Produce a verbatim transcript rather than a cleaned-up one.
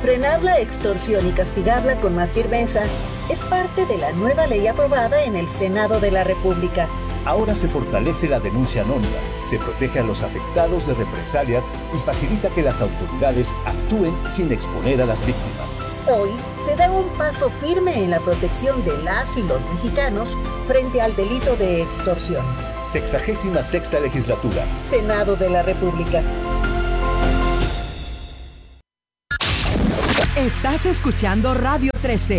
Frenar la extorsión y castigarla con más firmeza es parte de la nueva ley aprobada en el Senado de la República. Ahora se fortalece la denuncia anónima, se protege a los afectados de represalias y facilita que las autoridades actúen sin exponer a las víctimas. Hoy se da un paso firme en la protección de las y los mexicanos frente al delito de extorsión. Sexagésima sexta legislatura. Senado de la República. Estás escuchando Radio trece.